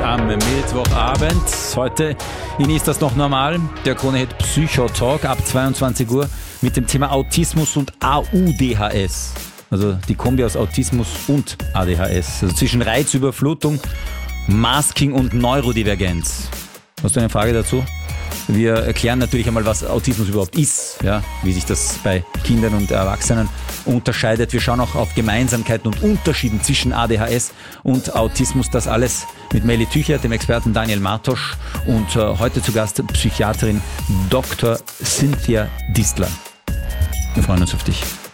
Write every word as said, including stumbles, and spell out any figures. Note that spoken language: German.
am Mittwochabend. Heute in Ist das noch normal? Der Krone-Hit Psychotalk ab zweiundzwanzig Uhr mit dem Thema Autismus und A U D H S. Also die Kombi aus Autismus und A D H S. Also zwischen Reizüberflutung, Masking und Neurodivergenz. Hast du eine Frage dazu? Wir erklären natürlich einmal, was Autismus überhaupt ist, ja, wie sich das bei Kindern und Erwachsenen unterscheidet. Wir schauen auch auf Gemeinsamkeiten und Unterschieden zwischen A D H S und Autismus. Das alles mit Meli Tücher, dem Experten Daniel Martosch und äh, heute zu Gast Psychiaterin Doktor Cynthia Distler. Wir freuen uns auf dich.